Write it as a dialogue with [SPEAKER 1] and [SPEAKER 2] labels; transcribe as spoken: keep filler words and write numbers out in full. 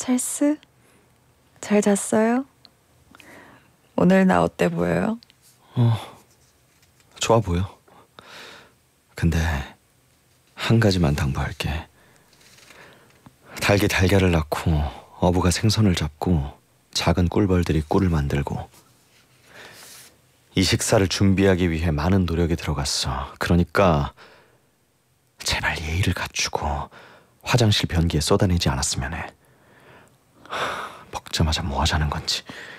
[SPEAKER 1] 찰스? 잘 잤어요? 오늘 나 어때 보여요?
[SPEAKER 2] 어, 좋아 보여. 근데 한 가지만 당부할게. 닭이 달걀을 낳고 어부가 생선을 잡고 작은 꿀벌들이 꿀을 만들고 이 식사를 준비하기 위해 많은 노력이 들어갔어. 그러니까 제발 예의를 갖추고 화장실 변기에 쏟아내지 않았으면 해. 하, 먹자마자 뭐 하자는 건지.